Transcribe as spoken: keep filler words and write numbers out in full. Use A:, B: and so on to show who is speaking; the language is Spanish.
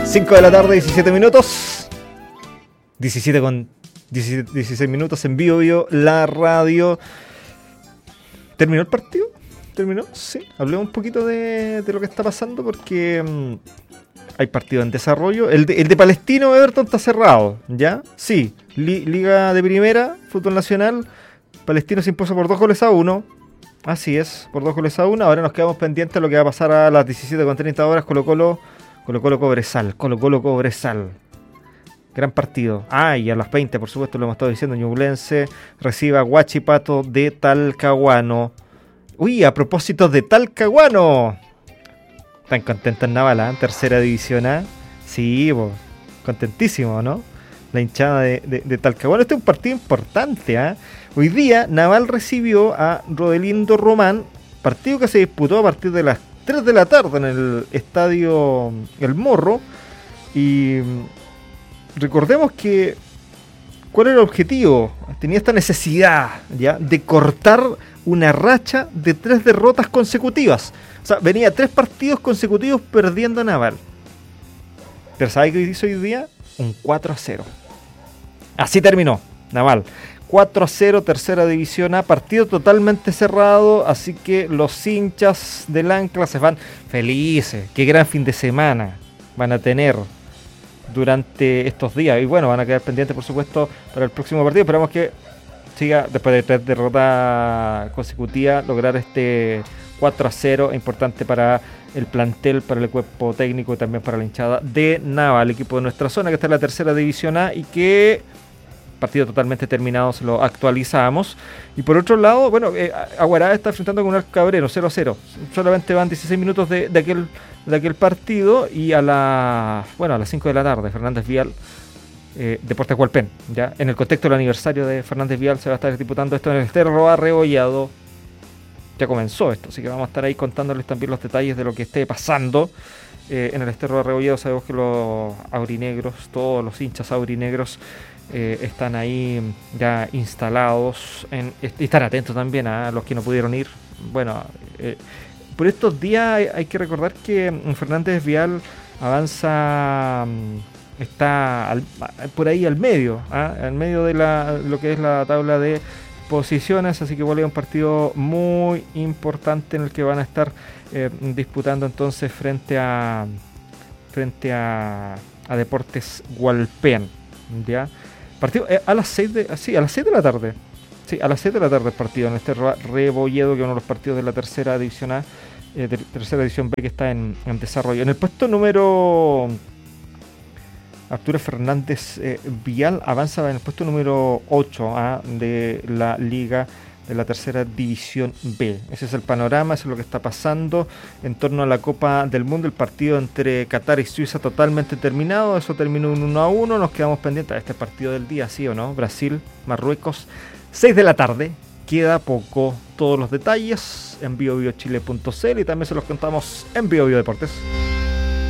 A: cinco de la tarde, diecisiete minutos. diecisiete con diecisiete, dieciséis minutos en Bio Bio, la radio. ¿Terminó el partido? ¿Terminó? Sí. Hablemos un poquito de, de lo que está pasando porque mmm, hay partido en desarrollo. El de, el de Palestino Everton está cerrado, ¿ya? Sí. Li, Liga de Primera, Fútbol Nacional. Palestino se impuso por dos goles a uno. Así es, por dos goles a uno. Ahora nos quedamos pendientes de lo que va a pasar a las diecisiete con treinta horas. Colo Colo, Colo Colo Cobresal. Colo Colo Cobresal. Gran partido. Ah, y a las veinte, por supuesto, lo hemos estado diciendo, Ñublense recibe a Huachipato de Talcahuano. Uy, a propósito de Talcahuano. Están contentos en Naval, ¿eh? Tercera división A. Sí, pues, contentísimo, ¿no? La hinchada de, de, de Talcahuano. Este es un partido importante, ¿eh? Hoy día Naval recibió a Rodelindo Román, partido que se disputó a partir de las tres de la tarde en el estadio El Morro. Y recordemos que ¿cuál era el objetivo? Tenía esta necesidad, ¿ya?, de cortar una racha de tres derrotas consecutivas. O sea, venía tres partidos consecutivos perdiendo a Naval. Pero ¿sabe qué hizo hoy día? Un cuatro a cero. Así terminó Naval. cuatro a cero, tercera división A, partido totalmente cerrado, así que los hinchas del Ancla se van felices. Qué gran fin de semana van a tener durante estos días. Y bueno, van a quedar pendientes, por supuesto, para el próximo partido. Esperamos que siga, después de tres derrotas consecutivas, lograr este cuatro a cero, importante para el plantel, para el cuerpo técnico y también para la hinchada de Naval, el equipo de nuestra zona que está en la tercera división A y que partido totalmente terminado, se lo actualizamos. Y por otro lado, bueno, eh, Aguará está enfrentando con un Cabrero cero a cero. Solamente van dieciséis minutos de, de aquel de aquel partido y a la bueno a las cinco de la tarde Fernández Vial, eh, Deportes Hualpén, ya en el contexto del aniversario de Fernández Vial se va a estar disputando esto en el Estadio Arrebollado. Ya comenzó esto, así que vamos a estar ahí contándoles también los detalles de lo que esté pasando eh, en el Estadio Arrebollado. Sabemos que los aurinegros, todos los hinchas aurinegros Eh, están ahí ya instalados en, y están atentos también a los que no pudieron ir. Bueno, eh, por estos días hay, hay que recordar que Fernández Vial avanza, está al, por ahí al medio, ¿eh? al medio de la, lo que es la tabla de posiciones, así que vuelve un partido muy importante en el que van a estar eh, disputando entonces frente a frente a, a Deportes Hualpén, ¿ya? Partido eh, a las seis de sí, a las seis de la tarde. Sí, a las seis de la tarde el partido en este Rebolledo, que es uno de los partidos de la tercera división A, eh, de tercera división B, que está en, en desarrollo. En el puesto número Arturo Fernández eh, Vial avanza en el puesto número ocho ¿ah? de la liga de la tercera división B. Ese es el panorama, eso es lo que está pasando en torno a la Copa del Mundo. El partido entre Qatar y Suiza totalmente terminado, eso terminó un uno a uno, nos quedamos pendientes a este partido del día, ¿sí o no? Brasil, Marruecos, seis de la tarde, queda poco. Todos los detalles en bio bio chile punto c l y también se los contamos en Bio Bio Deportes.